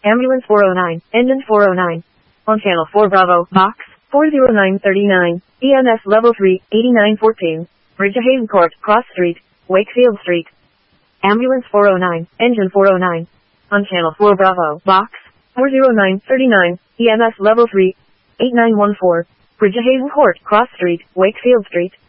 Ambulance 409, engine 409. On channel 4 Bravo, box 40939, EMS level 3, 8914, Ridgehaven Court, Cross Street, Wakefield Street. Ambulance 409, engine 409. On channel 4 Bravo, box 40939, EMS level 3, 8914, Ridgehaven Court, Cross Street, Wakefield Street.